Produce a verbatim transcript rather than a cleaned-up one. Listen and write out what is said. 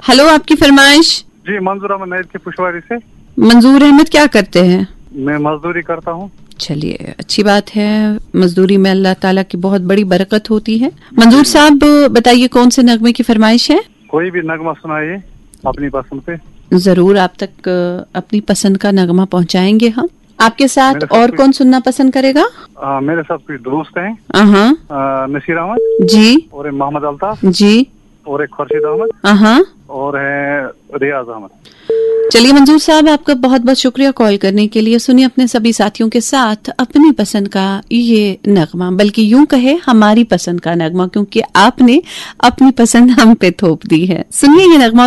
Hello, आपकी फरमाइश। जी, मंजूर अहमद नईद की पुशवारी से। मंजूर अहमद क्या करते हैं? मैं मजदूरी करता हूँ। चलिए, अच्छी बात है। मजदूरी में अल्लाह ताला की बहुत बड़ी बरकत होती है। मंजूर साहब बताइए, कौन से नगमे की फरमाइश है? कोई भी नगमा सुनाइए अपनी पसंद पे। जरूर, आप तक अपनी पसंद का नगमा पहुंचाएंगे हम। आपके साथ और कौन सुनना पसंद करेगा? आ, मेरे साथ कुछ दोस्त हैं। हाँ, नसीर अहमद जी, और मोहम्मद अल्ताफ जी, और एक खुर्शीद अहमद, हाँ, और है रियाज अहमद। चलिए मंजूर साहब, आपका बहुत बहुत शुक्रिया कॉल करने के लिए। सुनिए अपने सभी साथियों के साथ अपनी पसंद का ये नगमा, बल्कि यूं कहे हमारी पसंद का नगमा, क्योंकि आपने अपनी पसंद हम पे थोप दी है। सुनिए ये नगमा।